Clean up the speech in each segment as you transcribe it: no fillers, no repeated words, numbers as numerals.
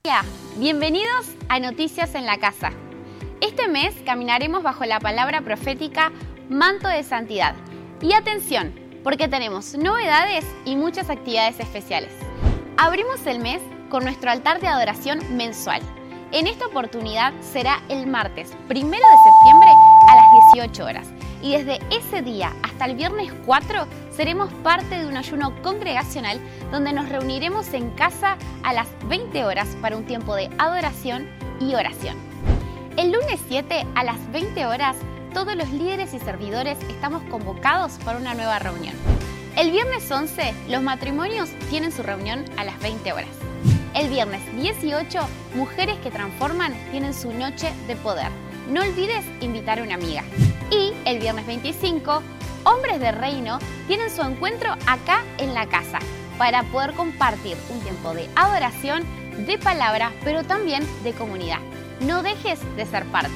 Hola, bienvenidos a Noticias en la Casa. Este mes caminaremos bajo la palabra profética Manto de Santidad. Y atención, porque tenemos novedades y muchas actividades especiales. Abrimos el mes con nuestro altar de adoración mensual. En esta oportunidad será el martes 1 de septiembre a las 18 horas. Y desde ese día hasta el viernes 4 seremos parte de un ayuno congregacional donde nos reuniremos en casa a las 20 horas para un tiempo de adoración y oración. El lunes 7 a las 20 horas todos los líderes y servidores estamos convocados para una nueva reunión. El viernes 11 los matrimonios tienen su reunión a las 20 horas. El viernes 18 Mujeres que Transforman tienen su noche de poder. No olvides invitar a una amiga. Y el viernes 25, Hombres de Reino tienen su encuentro acá en la casa para poder compartir un tiempo de adoración, de palabra, pero también de comunidad. No dejes de ser parte.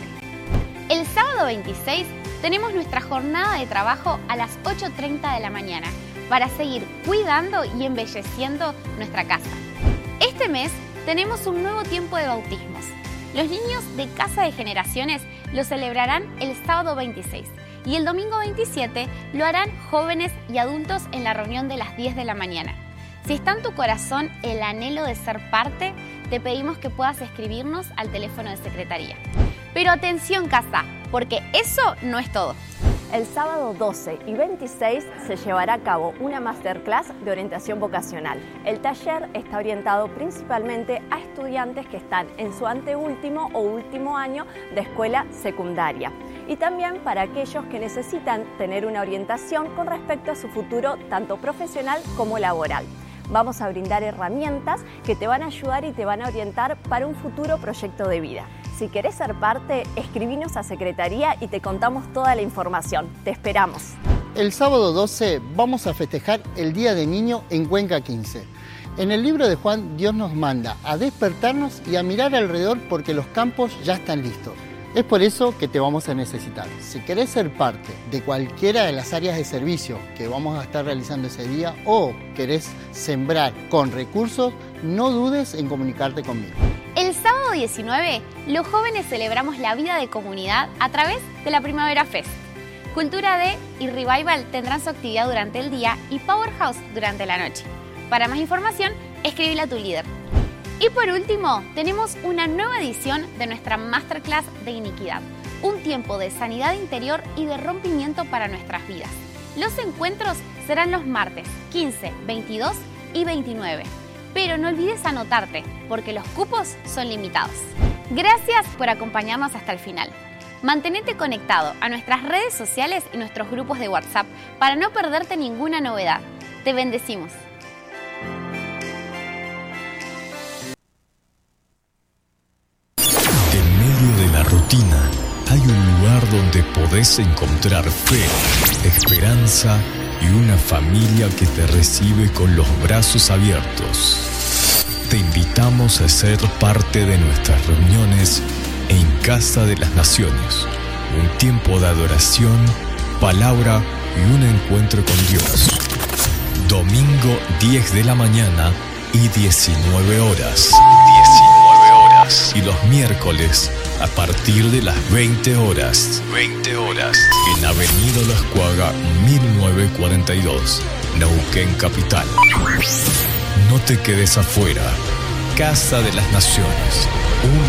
El sábado 26 tenemos nuestra jornada de trabajo a las 8:30 de la mañana para seguir cuidando y embelleciendo nuestra casa. Este mes tenemos un nuevo tiempo de bautismos. Los niños de Casa de Generaciones lo celebrarán el sábado 26 y el domingo 27 lo harán jóvenes y adultos en la reunión de las 10 de la mañana. Si está en tu corazón el anhelo de ser parte, te pedimos que puedas escribirnos al teléfono de secretaría. Pero atención casa, porque eso no es todo. El sábado 12 y 26 se llevará a cabo una masterclass de orientación vocacional. El taller está orientado principalmente a estudiantes que están en su anteúltimo o último año de escuela secundaria y también para aquellos que necesitan tener una orientación con respecto a su futuro tanto profesional como laboral. Vamos a brindar herramientas que te van a ayudar y te van a orientar para un futuro proyecto de vida. Si querés ser parte, escribinos a Secretaría y te contamos toda la información. Te esperamos. El sábado 12 vamos a festejar el Día del Niño en Cuenca 15. En el libro de Juan, Dios nos manda a despertarnos y a mirar alrededor porque los campos ya están listos. Es por eso que te vamos a necesitar. Si querés ser parte de cualquiera de las áreas de servicio que vamos a estar realizando ese día o querés sembrar con recursos, no dudes en comunicarte conmigo. El sábado 19, los jóvenes celebramos la vida de comunidad a través de la Primavera Fest. Cultura D y Revival tendrán su actividad durante el día y Powerhouse durante la noche. Para más información, escríbele a tu líder. Y por último, tenemos una nueva edición de nuestra Masterclass de Iniquidad, un tiempo de sanidad interior y de rompimiento para nuestras vidas. Los encuentros serán los martes 15, 22 y 29. Pero no olvides anotarte, porque los cupos son limitados. Gracias por acompañarnos hasta el final. Mantenete conectado a nuestras redes sociales y nuestros grupos de WhatsApp para no perderte ninguna novedad. Te bendecimos. En medio de la rutina hay un lugar donde podés encontrar fe, esperanza y una familia que te recibe con los brazos abiertos. Te invitamos a ser parte de nuestras reuniones en Casa de las Naciones. Un tiempo de adoración, palabra y un encuentro con Dios. Domingo 10 de la mañana y 19 horas. Y los miércoles a partir de las 20 horas. En Avenida La Escuaga 1942, Neuquén Capital. No te quedes afuera. Casa de las Naciones, un